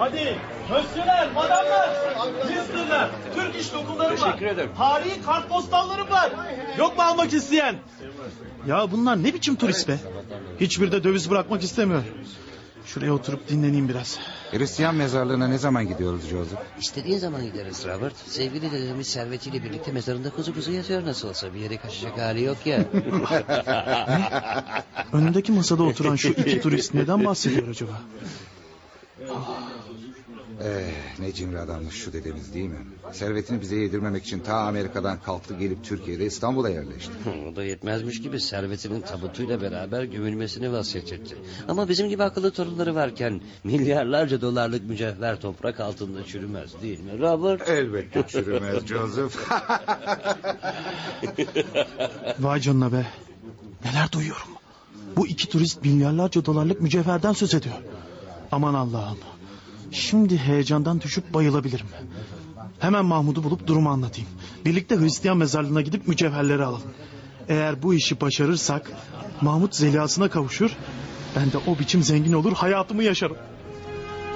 Hadi mösyöler, madamlar, misterler, Türk iş lokumlarım var. Teşekkür ederim. Tarihi kartpostallarım var. Yok mu almak isteyen? Ya bunlar ne biçim turist be? Hiçbiri de döviz bırakmak istemiyor. Şuraya oturup dinleneyim biraz. Hristiyan mezarlığına ne zaman gidiyoruz Joseph? İstediğin zaman gideriz Robert. Sevgili dedemiz servetiyle birlikte mezarında kuzu kuzu yatıyor nasıl olsa. Bir yere kaçacak hali yok ya. Önündeki masada oturan şu iki turist neden bahsediyor acaba? Ne cimri adammış şu dedemiz değil mi? Servetini bize yedirmemek için ta Amerika'dan kalktı gelip Türkiye'de İstanbul'a yerleşti. O da yetmezmiş gibi servetinin tabutuyla beraber gömülmesini vasiyet etti. Ama bizim gibi akıllı torunları varken milyarlarca dolarlık mücevher toprak altında çürümez değil mi Robert? Elbette çürümez Joseph. Vay canına be. Neler duyuyorum. Bu iki turist milyarlarca dolarlık mücevherden söz ediyor. Aman Allah'ım. Şimdi heyecandan düşüp bayılabilirim. Hemen Mahmud'u bulup durumu anlatayım. Birlikte Hristiyan mezarlığına gidip mücevherleri alalım. Eğer bu işi başarırsak Mahmud zelihasına kavuşur. Ben de o biçim zengin olur hayatımı yaşarım.